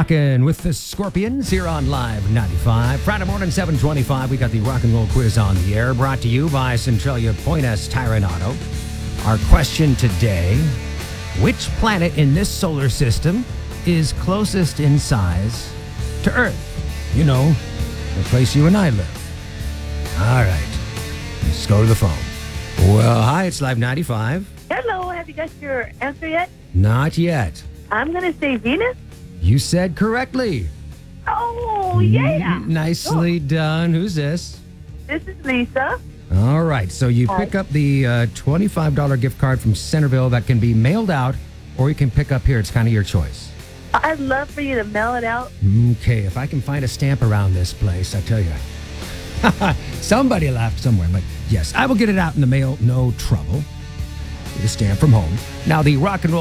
Rockin' with the Scorpions here on Live 95. Friday morning, 7:25. We got the rock and roll quiz on the air, brought to you by Centralia Point S Tire and Auto. Our question today: which planet in this solar system is closest in size to Earth? You know, the place you and I live. All right, let's go to the phone. Well, hi, it's Live 95. Hello, have you got your answer yet? Not yet. I'm going to say Venus. You said correctly. Oh, yeah. Nicely done. Who's this? This is Lisa. All right. So you pick up the $25 gift card from Centerville that can be mailed out, or you can pick up here. It's kind of your choice. I'd love for you to mail it out. Okay. If I can find a stamp around this place, I tell you. Somebody laughed somewhere, but yes, I will get it out in the mail. No trouble. Get a stamp from home. Now, the rock and roll